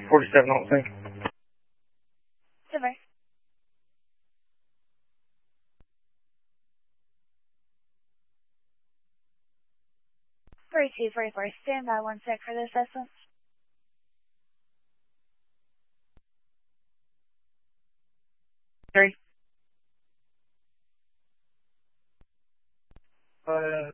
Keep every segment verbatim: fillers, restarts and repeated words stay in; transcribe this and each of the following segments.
forty-seven, I don't think. Silver. forty-two forty-four, stand by one sec for the assessment. Three. Uh,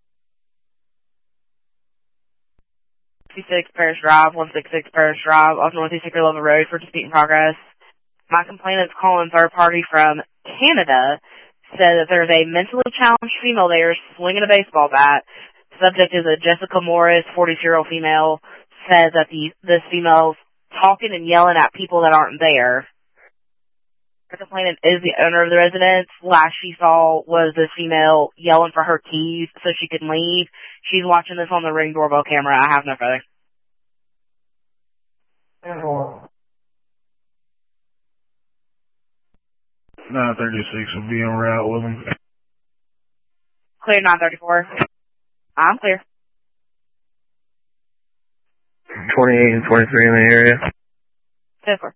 sixty-six Parish Drive, one sixty-six Parish Drive, off Northeast Hickory Level Road for dispute in progress. My complainant's calling third party from Canada, said that there's a mentally challenged female there swinging a baseball bat. Subject is a Jessica Morris, forty-two-year-old female, says that the this female's talking and yelling at people that aren't there. The complainant is the owner of the residence. Last she saw was this female yelling for her keys so she could leave. She's watching this on the Ring doorbell camera. I have no further. nine thirty-six will be en route with him. Clear nine thirty-four. I'm clear. twenty-eight and twenty-three in the area. ten four.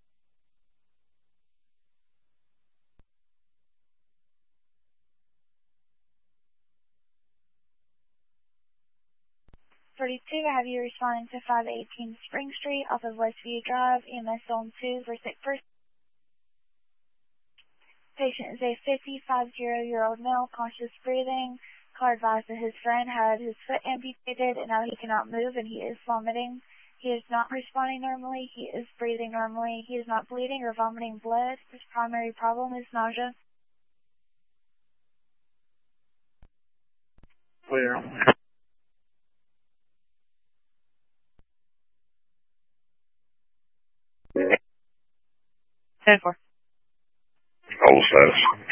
thirty-two, I have you responding to five eighteen Spring Street off of Westview Drive, E M S Zone two for sick person. Patient is a fifty-five-year-old male, conscious breathing. Car advised that his friend had his foot amputated and now he cannot move and he is vomiting. He is not responding normally. He is breathing normally. He is not bleeding or vomiting blood. His primary problem is nausea. Clear. ten four. Hold status.